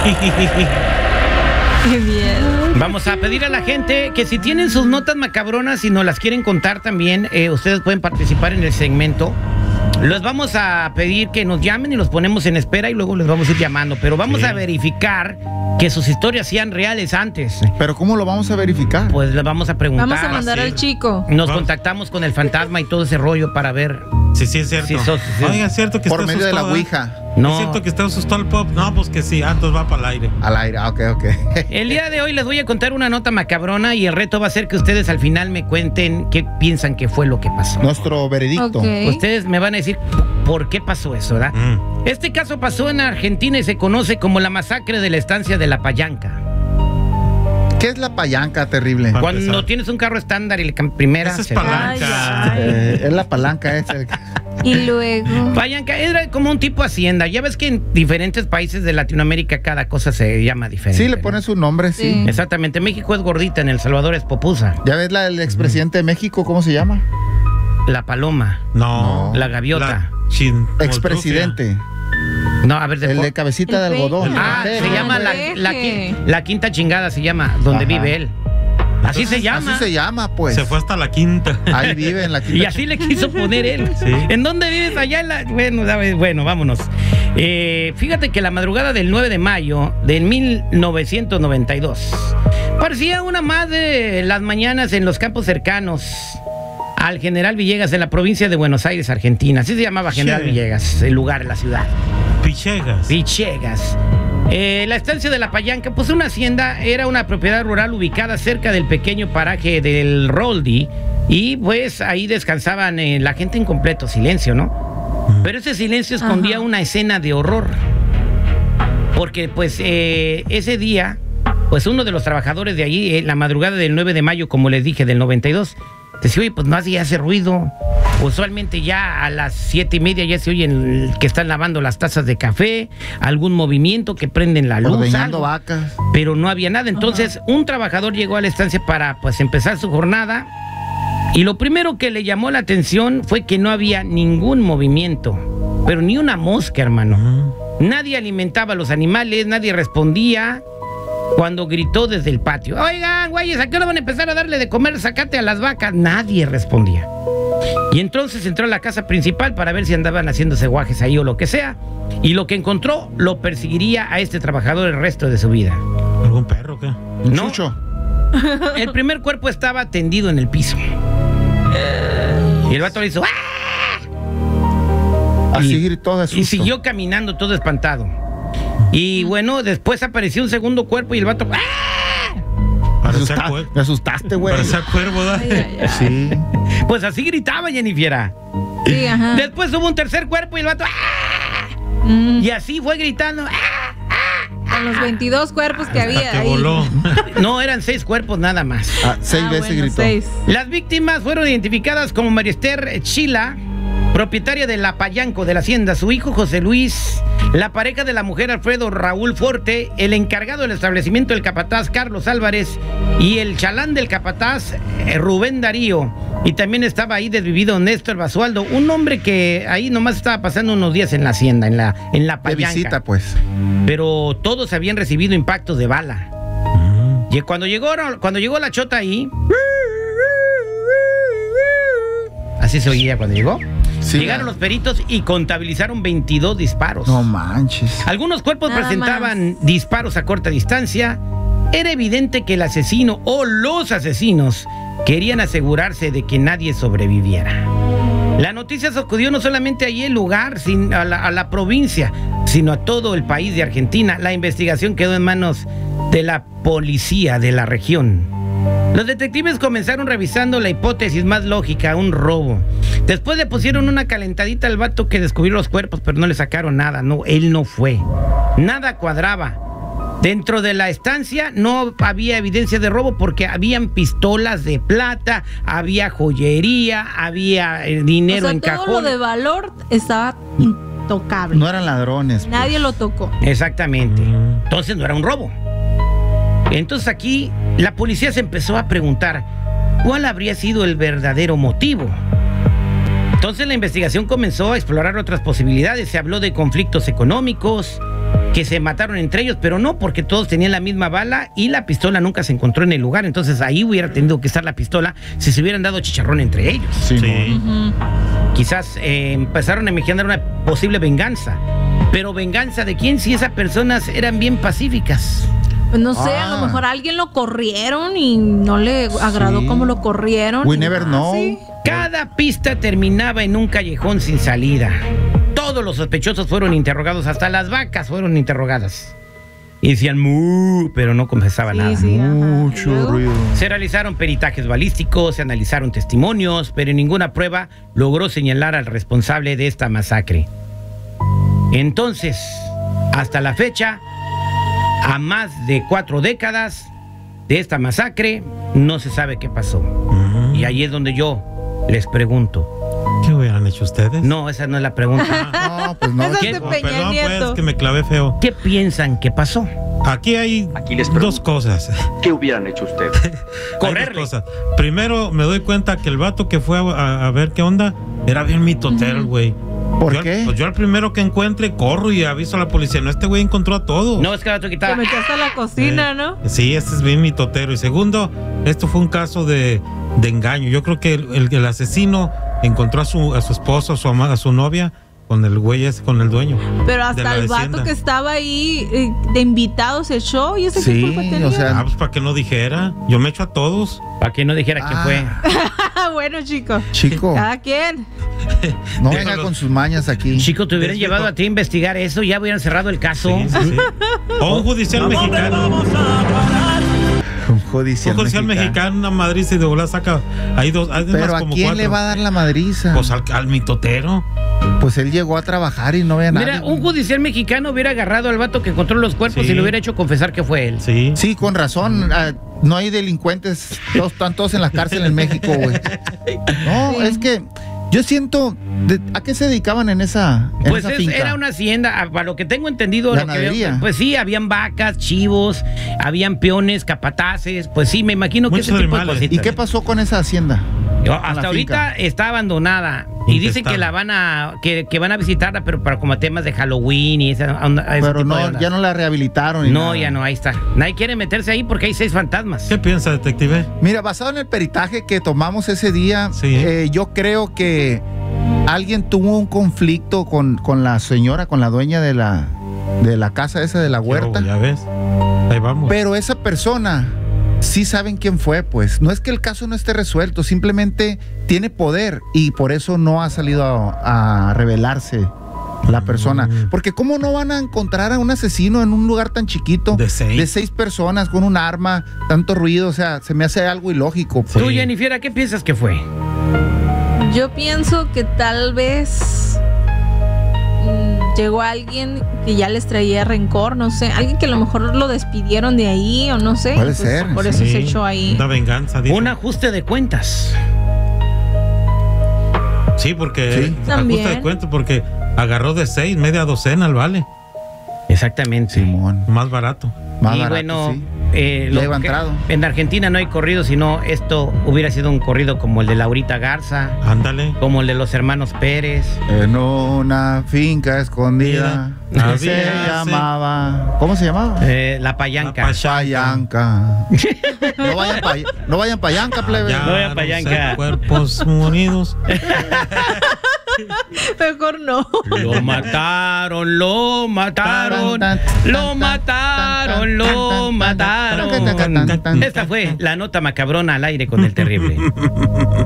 Qué bien. Vamos a pedir a la gente que si tienen sus notas macabronas y nos las quieren contar también, ustedes pueden participar en el segmento. Les vamos a pedir que nos llamen y los ponemos en espera y luego les vamos a ir llamando. Pero vamos a verificar que sus historias sean reales antes. ¿Pero cómo lo vamos a verificar? Pues les vamos a preguntar. Vamos a mandar al chico. Nos contactamos con el fantasma y todo ese rollo para ver. Sí, es cierto. Sí, Oiga, es cierto que por está medio de la asustado, Ouija. No. ¿Es cierto que está asustado el pop? No, pues que sí. Entonces va para el aire. Al aire, ok. El día de hoy les voy a contar una nota macabrona y el reto va a ser que ustedes al final me cuenten qué piensan que fue lo que pasó. Nuestro veredicto. Ok. Ustedes me van a decir por qué pasó eso, ¿verdad? Este caso pasó en Argentina y se conoce como la masacre de la estancia de La Payanca. ¿Qué es la palanca terrible? Para Cuando empezar. tienes un carro estándar y la primera... Esa es se- palanca. Es la palanca esa. Y luego. Payanca era como un tipo hacienda. Ya ves que en diferentes países de Latinoamérica cada cosa se llama diferente. Sí, le ¿no? ponen su nombre, sí. Sí. Exactamente. México es gordita, en El Salvador es popusa. ¿Ya ves el expresidente de México, cómo se llama? La paloma. No. La gaviota. Expresidente. No, a ver, El de cabecita de El algodón. peje. Ah, El se peje. llama la quinta chingada, se llama, donde Ajá. vive él. Así se llama. Así se llama, pues. Se fue hasta la quinta. Ahí vive en la quinta. Y así le quiso poner él. Sí. ¿En dónde vives? Allá en la... Bueno, vámonos. Fíjate que la madrugada del 9 de mayo de 1992 parecía una más de las mañanas en los campos cercanos al General Villegas en la provincia de Buenos Aires, Argentina. Así se llamaba General Sí. Villegas, el lugar, la ciudad. Pichegas. Villegas. La estancia de La Payanca, pues una hacienda, era una propiedad rural ubicada cerca del pequeño paraje del Roldi y pues ahí descansaban la gente en completo silencio, ¿no? Pero ese silencio escondía una escena de horror. Porque pues ese día, pues uno de los trabajadores de allí, la madrugada del 9 de mayo, como les dije, del 92, decía, oye, pues no hace ruido. Usualmente ya a las 7:30 ya se oyen que están lavando las tazas de café, algún movimiento, que prenden la luz, Ordeñando algo. vacas. Pero no había nada. Entonces un trabajador llegó a la estancia para pues empezar su jornada y lo primero que le llamó la atención fue que no había ningún movimiento, pero ni una mosca, hermano. Nadie alimentaba a los animales, nadie respondía. Cuando gritó desde el patio, oigan, güeyes, ¿a qué hora van a empezar a darle de comer zacate a las vacas? Nadie respondía. Y entonces entró a la casa principal para ver si andaban haciéndose guajes ahí o lo que sea. Y lo que encontró lo perseguiría a este trabajador el resto de su vida. ¿Algún perro o qué? Un No. chucho. El primer cuerpo estaba tendido en el piso. Y el vato le hizo ¡ah! Así gritó de susto. Y siguió caminando todo espantado. Y bueno, después apareció un segundo cuerpo y el vato ¡ah! Me asustaste, güey. Parecía cuervo, ¿da? Sí. Pues así gritaba Jennifer. Sí, ajá. Después hubo un tercer cuerpo y el vato ¡ah! Y así fue gritando ¡ah! Con los 22 cuerpos que había Hasta que ahí. voló. No, eran 6 cuerpos nada más. 6 veces bueno, gritó. 6. Las víctimas fueron identificadas como María Esther Chila, propietaria de La Payanco de la hacienda, su hijo José Luis, la pareja de la mujer Alfredo Raúl Forte, el encargado del establecimiento del capataz Carlos Álvarez y el chalán del capataz Rubén Darío. Y también estaba ahí desvivido Néstor Basualdo, un hombre que ahí nomás estaba pasando unos días en la hacienda, en la De Payanca. visita, pues. Pero todos habían recibido impactos de bala. Y cuando llegó la chota ahí, así se oía cuando llegó. Sí, Llegaron los peritos y contabilizaron 22 disparos. No manches. Algunos cuerpos Nada presentaban disparos a corta distancia. Era evidente que el asesino o los asesinos querían asegurarse de que nadie sobreviviera. La noticia sacudió no solamente allí el lugar, a la provincia, sino a todo el país de Argentina. La investigación quedó en manos de la policía de la región. Los detectives comenzaron revisando la hipótesis más lógica, un robo. Después le pusieron una calentadita al vato que descubrió los cuerpos, pero no le sacaron nada. No, él no fue. Nada cuadraba. Dentro de la estancia no había evidencia de robo porque habían pistolas de plata, había joyería, había dinero en todo cajón. lo de valor estaba intocable. No eran ladrones. pues. Nadie lo tocó. Exactamente. Entonces no era un robo. Entonces aquí la policía se empezó a preguntar cuál habría sido el verdadero motivo. Entonces la investigación comenzó a explorar otras posibilidades. Se habló de conflictos económicos, que se mataron entre ellos, pero no, porque todos tenían la misma bala y la pistola nunca se encontró en el lugar. Entonces ahí hubiera tenido que estar la pistola si se hubieran dado chicharrón entre ellos. Sí. Quizás empezaron a imaginar una posible venganza. Pero ¿venganza de quién? Si esas personas eran bien pacíficas. Pues no sé, a lo mejor a alguien lo corrieron y no le agradó cómo lo corrieron. We never know. Sí. Cada pista terminaba en un callejón sin salida. Todos los sospechosos fueron interrogados, hasta las vacas fueron interrogadas. Y decían mu, pero no confesaban nada. Sí, ajá. Mucho ¿Y luego? ruido. Se realizaron peritajes balísticos, se analizaron testimonios, pero ninguna prueba logró señalar al responsable de esta masacre. Entonces, hasta la fecha, a más de 4 décadas de esta masacre, no se sabe qué pasó. Y ahí es donde yo les pregunto. ¿Qué hubieran hecho ustedes? No, esa no es la pregunta. No, pues no. Esa ¿Qué? es de Oh, Peña perdón, Nieto. pues, que me clavé feo. ¿Qué piensan que pasó? Aquí hay les pregunto. dos cosas. ¿Qué hubieran hecho ustedes? Hay Correrle. dos cosas. Primero, me doy cuenta que el vato que fue a ver qué onda era bien mitotero, el güey. ¿Por Yo- qué? Pues yo al primero que encuentre corro y aviso a la policía. No, este güey encontró a todos. No, es que vato Se quitaba. metió hasta la cocina, ¿no? Sí, este es bien mitotero. Y segundo, esto fue un caso de engaño. Yo creo que el asesino encontró a su esposo, a su novia, con el güey ese, con el dueño. Pero de hasta la el vato hacienda. que estaba ahí de invitado se echó y ese Sí, qué culpa tenía. o sea, Ah, pues para que no dijera. Yo me echo a todos. Para que no dijera que fue. Bueno, chico. Chico, Cada quien. no Déjalo. venga con sus mañas aquí. Chico, te hubieran Explico. llevado a ti a investigar eso, ya hubieran cerrado el caso. Sí, sí, sí. O un judicial mexicano. Un judicial, Un judicial mexicano, una madriza y de volada saca. Hay dos. Hay Pero más ¿a como quién 4. le va a dar la madriza? Pues al mitotero. Pues él llegó a trabajar y no veía nada. Mira, un judicial mexicano hubiera agarrado al vato que encontró los cuerpos Sí. y le hubiera hecho confesar que fue él. Sí. Sí, con razón. No hay delincuentes. Están todos en la cárcel en México, güey. No, Sí. es que yo siento. ¿A qué se dedicaban en esa Pues finca? era una hacienda, a lo que tengo entendido. Ganadería. Pues sí, habían vacas, chivos, habían peones, capataces. Pues sí, me imagino que Muchos ese tipo de animales. cositas. ¿Y qué pasó con esa hacienda? Hasta la ahorita finca? está abandonada. Y dicen que la van a que van a visitarla, pero para como temas de Halloween y ese Pero tipo de no, ondas. ya no la rehabilitaron. ni No, nada. ya no, ahí está. Nadie quiere meterse ahí porque hay 6 fantasmas. ¿Qué piensa, detective? Mira, basado en el peritaje que tomamos ese día, Sí. yo creo que alguien tuvo un conflicto con la señora, con la dueña de la casa esa de la huerta. Ya ves. Ahí vamos. Pero esa persona sí saben quién fue, pues. No es que el caso no esté resuelto, simplemente tiene poder y por eso no ha salido a revelarse la persona. Porque ¿cómo no van a encontrar a un asesino en un lugar tan chiquito? De 6. De 6 personas con un arma, tanto ruido, o sea, se me hace algo ilógico. Pues. Tú, Jennifer, ¿a qué piensas que fue? Yo pienso que tal vez llegó alguien que ya les traía rencor, no sé, alguien que a lo mejor lo despidieron de ahí o no sé. Puede pues, ser, por eso Sí. se echó ahí. Una venganza, dice. Un ajuste de cuentas. Sí, porque Sí. También. ajusta de cuento, porque agarró de 6, media docena al vale. Exactamente. Simón. Más barato. Más Y barato, bueno, sí. lo Ya iba que- entrado. en Argentina no hay corrido, sino esto hubiera sido un corrido como el de Laurita Garza, Ándale. como el de los hermanos Pérez. En una finca escondida Mira, que se había- llamaba. ¿Cómo se llamaba? La Payanca. La Payanca. No vayan Payanca, plebe. No vayan pa' allá, Hallaron cuerpos unidos. Mejor no. Lo mataron, lo mataron, lo mataron, lo mataron. Esta fue la nota macabrona al aire con el terrible.